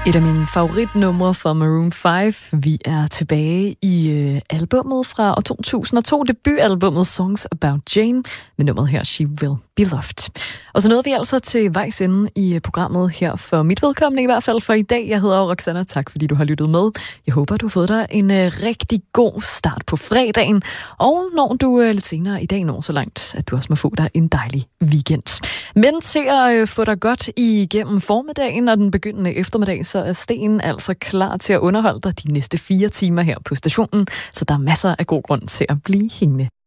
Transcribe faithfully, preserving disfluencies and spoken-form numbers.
Et af mine favoritnumre fra Maroon fem. Vi er tilbage i øh, albummet fra år to tusind og to, debutalbummet Songs About Jane, med nummeret her She Will Be Loved. Og så nåede vi altså til vejs ende i programmet her, for mit vedkommende i hvert fald for i dag. Jeg hedder Roxanna, tak fordi du har lyttet med. Jeg håber, du har fået dig en øh, rigtig god start på fredagen, og når du øh, lidt senere i dag når så langt, at du også må få dig en dejlig weekend. Men til at øh, få dig godt igennem formiddagen og den begyndende eftermiddag, så er Sten altså klar til at underholde dig de næste fire timer her på stationen, så der er masser af god grund til at blive hængende.